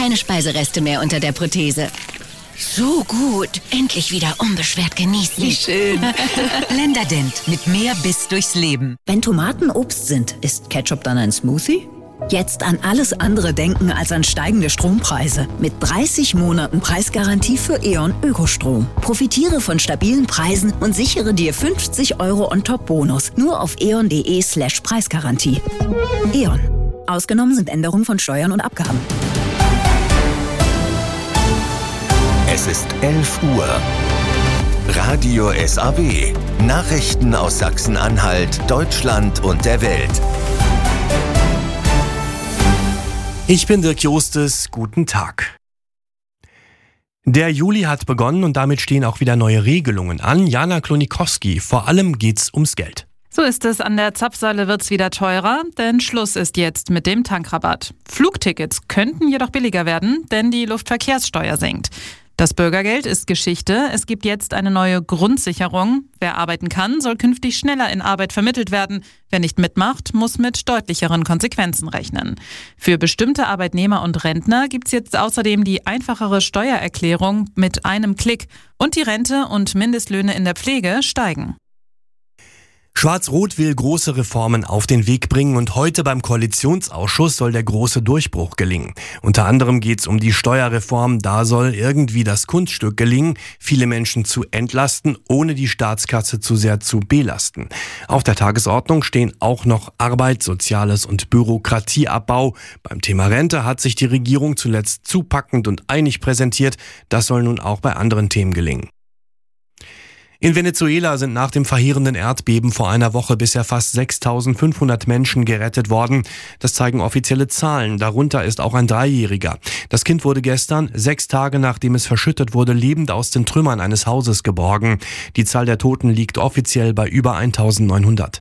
keine Speisereste mehr unter der Prothese. So gut. Endlich wieder unbeschwert genießen. Wie schön. Länderdent. Mit mehr Biss durchs Leben. Wenn Tomaten Obst sind, ist Ketchup dann ein Smoothie? Jetzt an alles andere denken als an steigende Strompreise. Mit 30 Monaten Preisgarantie für E.ON Ökostrom. Profitiere von stabilen Preisen und sichere dir 50 € on top Bonus. Nur auf eon.de/Preisgarantie. E.ON. Ausgenommen sind Änderungen von Steuern und Abgaben. Es ist 11 Uhr. Radio SAW. Nachrichten aus Sachsen-Anhalt, Deutschland und der Welt. Ich bin Dirk Jostes, guten Tag. Der Juli hat begonnen und damit stehen auch wieder neue Regelungen an. Jana Klonikowski, vor allem geht's ums Geld. So ist es, an der Zapfsäule wird's wieder teurer, denn Schluss ist jetzt mit dem Tankrabatt. Flugtickets könnten jedoch billiger werden, denn die Luftverkehrssteuer sinkt. Das Bürgergeld ist Geschichte. Es gibt jetzt eine neue Grundsicherung. Wer arbeiten kann, soll künftig schneller in Arbeit vermittelt werden. Wer nicht mitmacht, muss mit deutlicheren Konsequenzen rechnen. Für bestimmte Arbeitnehmer und Rentner gibt's jetzt außerdem die einfachere Steuererklärung mit einem Klick. Und die Rente und Mindestlöhne in der Pflege steigen. Schwarz-Rot will große Reformen auf den Weg bringen und heute beim Koalitionsausschuss soll der große Durchbruch gelingen. Unter anderem geht es um die Steuerreform. Da soll irgendwie das Kunststück gelingen, viele Menschen zu entlasten, ohne die Staatskasse zu sehr zu belasten. Auf der Tagesordnung stehen auch noch Arbeit, Soziales und Bürokratieabbau. Beim Thema Rente hat sich die Regierung zuletzt zupackend und einig präsentiert. Das soll nun auch bei anderen Themen gelingen. In Venezuela sind nach dem verheerenden Erdbeben vor einer Woche bisher fast 6.500 Menschen gerettet worden. Das zeigen offizielle Zahlen. Darunter ist auch ein 3-Jähriger. Das Kind wurde gestern, 6 Tage nachdem es verschüttet wurde, lebend aus den Trümmern eines Hauses geborgen. Die Zahl der Toten liegt offiziell bei über 1.900.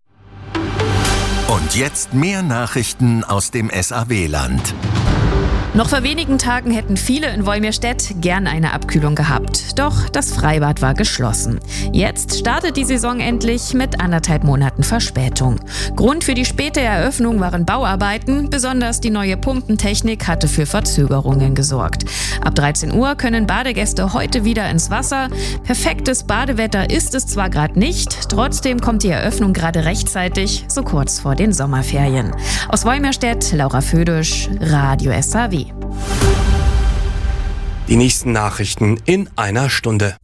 Und jetzt mehr Nachrichten aus dem SAW-Land. Noch vor wenigen Tagen hätten viele in Wolmirstedt gern eine Abkühlung gehabt. Doch das Freibad war geschlossen. Jetzt startet die Saison endlich mit 1,5 Monaten Verspätung. Grund für die späte Eröffnung waren Bauarbeiten. Besonders die neue Pumpentechnik hatte für Verzögerungen gesorgt. Ab 13 Uhr können Badegäste heute wieder ins Wasser. Perfektes Badewetter ist es zwar gerade nicht, trotzdem kommt die Eröffnung gerade rechtzeitig, so kurz vor den Sommerferien. Aus Wolmirstedt, Laura Födisch, Radio SAW. Die nächsten Nachrichten in einer Stunde.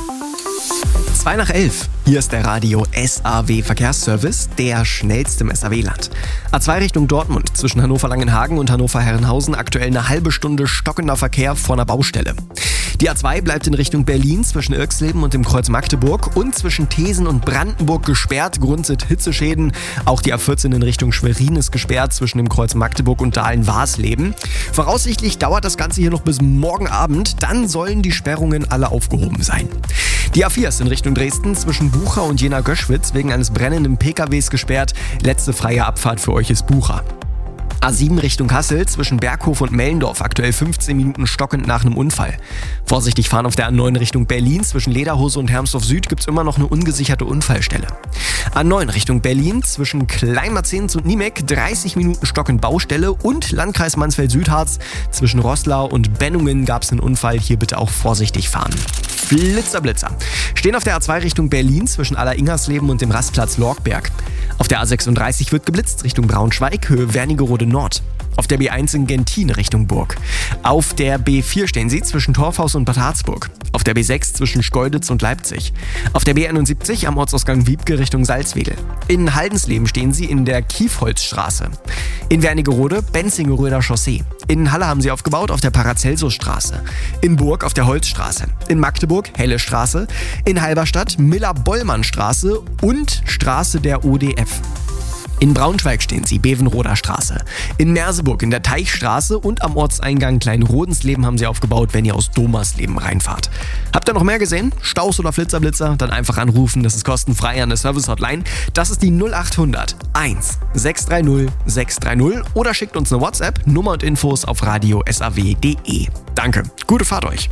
11:02. Hier ist der Radio SAW Verkehrsservice, der schnellste im SAW-Land. A2 Richtung Dortmund zwischen Hannover-Langenhagen und Hannover-Herrenhausen aktuell eine halbe Stunde stockender Verkehr vor einer Baustelle. Die A2 bleibt in Richtung Berlin zwischen Irxleben und dem Kreuz Magdeburg und zwischen Thesen und Brandenburg gesperrt. Grund sind Hitzeschäden. Auch die A14 in Richtung Schwerin ist gesperrt zwischen dem Kreuz Magdeburg und Dahlen-Warsleben. Voraussichtlich dauert das Ganze hier noch bis morgen Abend. Dann sollen die Sperrungen alle aufgehoben sein. Die A4 ist in Richtung Dresden zwischen Bucha und Jena-Göschwitz wegen eines brennenden PKWs gesperrt. Letzte freie Abfahrt für euch ist Bucha. A7 Richtung Kassel zwischen Berghof und Mellendorf, aktuell 15 Minuten stockend nach einem Unfall. Vorsichtig fahren auf der A9 Richtung Berlin, zwischen Lederhose und Hermsdorf Süd gibt's immer noch eine ungesicherte Unfallstelle. A9 Richtung Berlin zwischen Kleinmarzenz und Niemek, 30 Minuten stockend Baustelle und Landkreis Mansfeld-Südharz zwischen Roßlau und Bennungen gab's einen Unfall, hier bitte auch vorsichtig fahren. Blitzer. Stehen auf der A2 Richtung Berlin zwischen Aller-Ingersleben und dem Rastplatz Lorgberg. Auf der A36 wird geblitzt Richtung Braunschweig, Höhe Wernigerode Nord. Auf der B1 in Gentin Richtung Burg. Auf der B4 stehen sie zwischen Torfhaus und Bad Harzburg. Auf der B6 zwischen Schkeuditz und Leipzig. Auf der B71 am Ortsausgang Wiebke Richtung Salzwedel. In Haldensleben stehen sie in der Kiefholzstraße. In Wernigerode Benzingeröder Chaussee. In Halle haben sie aufgebaut auf der Paracelsusstraße. In Burg auf der Holzstraße. In Magdeburg Helle Straße. In Halberstadt Miller-Bollmann-Straße und Straße der ODF. In Braunschweig stehen sie, Bevenroder Straße. In Merseburg in der Teichstraße und am Ortseingang Kleinrodensleben haben sie aufgebaut, wenn ihr aus Domersleben reinfahrt. Habt ihr noch mehr gesehen? Staus oder Flitzer? Dann einfach anrufen, das ist kostenfrei an der Service-Hotline. Das ist die 0800 1 630 630 oder schickt uns eine WhatsApp, Nummer und Infos auf radiosaw.de. Danke, gute Fahrt euch.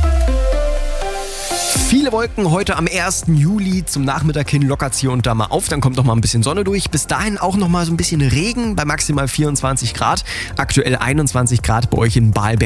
Viele Wolken heute am 1. Juli. Zum Nachmittag hin lockert's hier und da mal auf. Dann kommt noch mal ein bisschen Sonne durch. Bis dahin auch noch mal so ein bisschen Regen bei maximal 24 Grad. Aktuell 21 Grad bei euch in Baalberg.